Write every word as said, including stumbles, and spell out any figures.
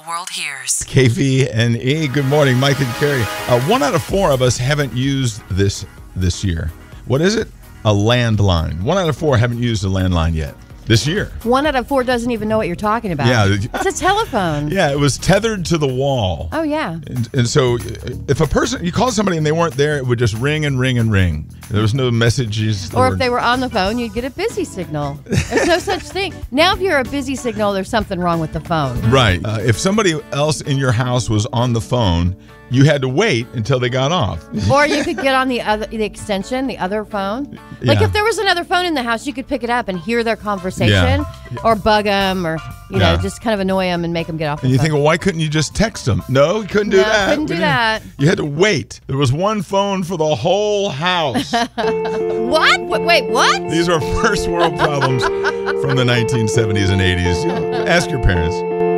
world hears. K V and E, good morning, Mike and Carrie. Uh, one out of four of us haven't used this this year. What is it? A landline. One out of four haven't used a landline yet this year. One out of four doesn't even know what you're talking about. Yeah. It's a telephone. Yeah, it was tethered to the wall. Oh, yeah. And, and so if a person, you called somebody and they weren't there, it would just ring and ring and ring. There was no messages. Or if they were on the phone, you'd get a busy signal. There's no such thing. Now, if you're a busy signal, there's something wrong with the phone. Right. Uh, if somebody else in your house was on the phone, you had to wait until they got off. Or you could get on the other the extension, the other phone. Like Yeah. if there was another phone in the house, you could pick it up and hear their conversation, Yeah. or bug them, or you know, Yeah. just kind of annoy them and make them get off the And you phone. think, well, why couldn't you just text them? No, you couldn't do No, that. couldn't do We didn't- that. You had to wait. There was one phone for the whole house. What? Wait, wait, what? These are first world problems from the nineteen seventies and eighties. You know, ask your parents.